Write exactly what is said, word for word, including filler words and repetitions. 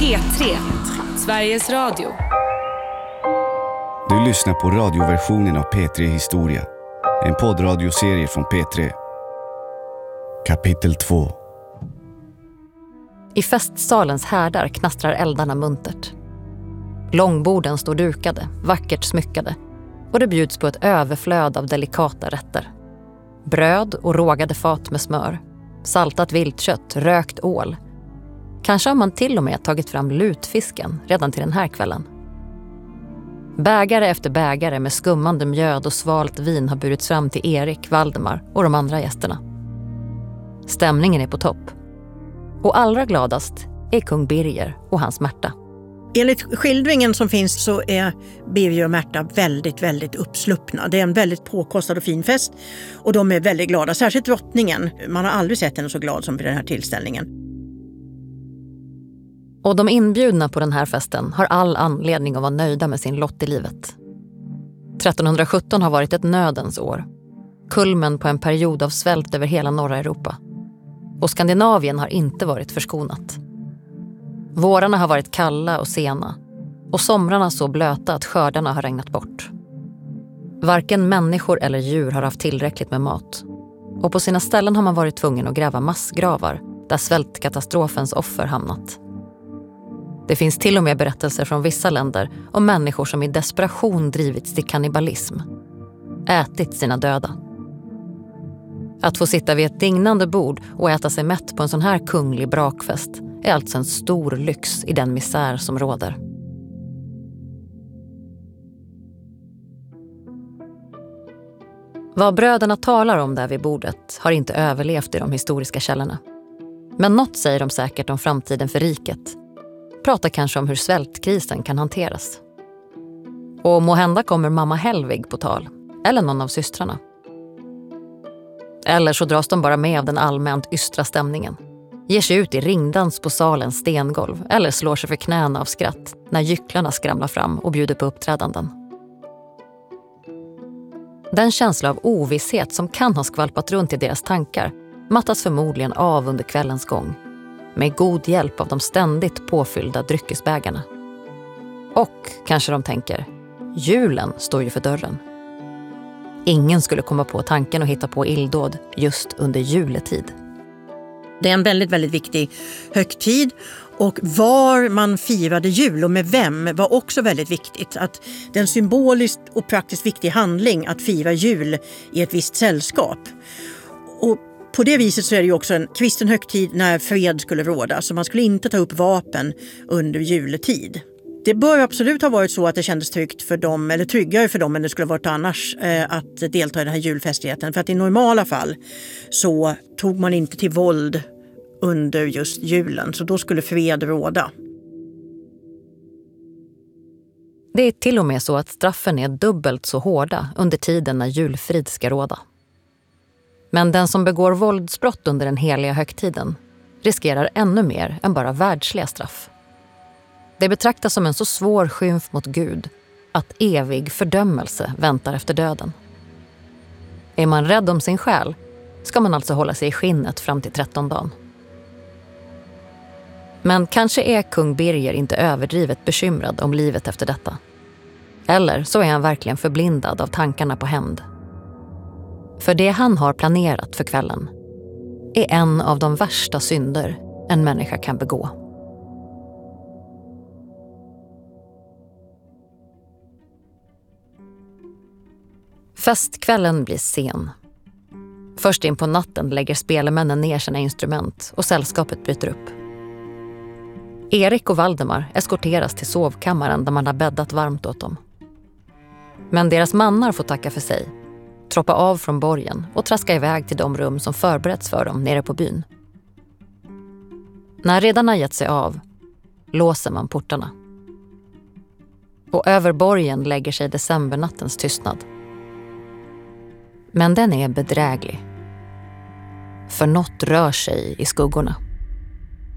P tre, Sveriges Radio. Du lyssnar på radioversionen av P tre Historia. En poddradioserie från P tre. Kapitel två. I festsalens härdar knastrar eldarna muntert. Långborden står dukade, vackert smyckade, och det bjuds på ett överflöd av delikata rätter. Bröd och rågade fat med smör, saltat viltkött, rökt ål. Kanske har man till och med tagit fram lutfisken redan till den här kvällen. Bägare efter bägare med skummande mjöd och svalt vin har burits fram till Erik, Valdemar och de andra gästerna. Stämningen är på topp. Och allra gladast är kung Birger och hans Märta. Enligt skildringen som finns så är Birger och Märta väldigt, väldigt uppsluppna. Det är en väldigt påkostad och fin fest och de är väldigt glada. Särskilt drottningen. Man har aldrig sett henne så glad som vid den här tillställningen. Och de inbjudna på den här festen har all anledning att vara nöjda med sin lott i livet. trettonhundrasjutton har varit ett nödens år. Kulmen på en period av svält över hela norra Europa. Och Skandinavien har inte varit förskonat. Vårarna har varit kalla och sena. Och somrarna så blöta att skördarna har regnat bort. Varken människor eller djur har haft tillräckligt med mat. Och på sina ställen har man varit tvungen att gräva massgravar där svältkatastrofens offer hamnat. Det finns till och med berättelser från vissa länder om människor som i desperation drivits till kannibalism. Ätit sina döda. Att få sitta vid ett dignande bord och äta sig mätt på en sån här kunglig brakfest är alltså en stor lyx i den misär som råder. Vad bröderna talar om där vid bordet har inte överlevt i de historiska källorna. Men något säger de säkert om framtiden för riket. Pratar kanske om hur svältkrisen kan hanteras. Och måhända kommer mamma Helvig på tal, eller någon av systrarna. Eller så dras de bara med av den allmänt ystra stämningen. Ger sig ut i ringdans på salens stengolv eller slår sig för knäna av skratt när gycklarna skramlar fram och bjuder på uppträdanden. Den känsla av ovisshet som kan ha skvalpat runt i deras tankar mattas förmodligen av under kvällens gång. Med god hjälp av de ständigt påfyllda dryckesbägarna. Och kanske de tänker, julen står ju för dörren. Ingen skulle komma på tanken att hitta på illdåd just under juletid. Det är en väldigt, väldigt viktig högtid och var man firade jul och med vem var också väldigt viktigt. Att det är en symboliskt och praktiskt viktig handling att fira jul i ett visst sällskap. Och på det viset så är det ju också en kristen högtid när fred skulle råda. Så man skulle inte ta upp vapen under juletid. Det bör absolut ha varit så att det kändes tryggt för dem, eller tryggare för dem än det skulle ha varit annars eh, att delta i den här julfestigheten. För att i normala fall så tog man inte till våld under just julen. Så då skulle fred råda. Det är till och med så att straffen är dubbelt så hårda under tiden när julfrid ska råda. Men den som begår våldsbrott under den heliga högtiden riskerar ännu mer än bara världsliga straff. Det betraktas som en så svår skymf mot Gud att evig fördömelse väntar efter döden. Är man rädd om sin själ ska man alltså hålla sig i skinnet fram till trettondagen. Men kanske är kung Birger inte överdrivet bekymrad om livet efter detta. Eller så är han verkligen förblindad av tankarna på hämnd. För det han har planerat för kvällen är en av de värsta synder en människa kan begå. Festkvällen blir sen. Först in på natten lägger spelmännen ner sina instrument och sällskapet bryter upp. Erik och Valdemar eskorteras till sovkammaren där man har bäddat varmt åt dem. Men deras mannar får tacka för sig, troppa av från borgen och traska iväg till de rum som förberetts för dem nere på byn. När redarna gett sig av låser man portarna. Och över borgen lägger sig decembernattens tystnad. Men den är bedräglig. För något rör sig i skuggorna.